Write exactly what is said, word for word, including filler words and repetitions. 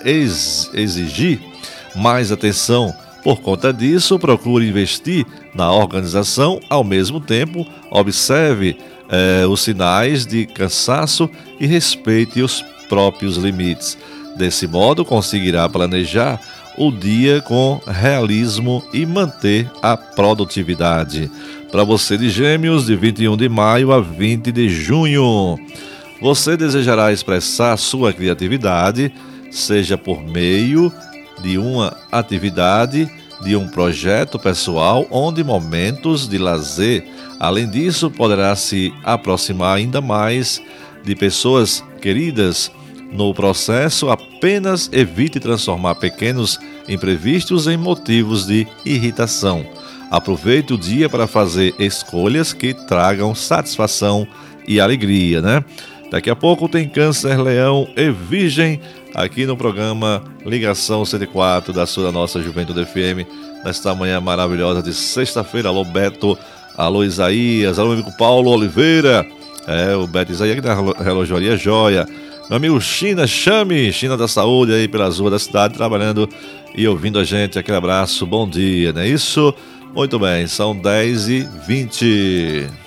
ex- exigir mais atenção. Por conta disso, procure investir na organização, ao mesmo tempo, observe eh, os sinais de cansaço e respeite os próprios limites. Desse modo, conseguirá planejar o dia com realismo e manter a produtividade. Para você de Gêmeos, de vinte e um de maio a vinte de junho, você desejará expressar sua criatividade, seja por meio de uma atividade, de um projeto pessoal ou de momentos de lazer. Além disso, poderá se aproximar ainda mais de pessoas queridas. No processo, apenas evite transformar pequenos imprevistos em motivos de irritação. Aproveite o dia para fazer escolhas que tragam satisfação e alegria, né? Daqui a pouco tem Câncer, Leão e Virgem aqui no programa Ligação cento e quatro da sua nossa Juventude F M, nesta manhã maravilhosa de sexta-feira. Alô Beto, alô Isaías, alô meu amigo Paulo Oliveira, é o Beto Isaías aqui da Relojoaria Joia, meu amigo China, chame China da Saúde aí pelas ruas da cidade, trabalhando e ouvindo a gente. Aquele abraço, bom dia, não é isso? Muito bem, são dez e vinte.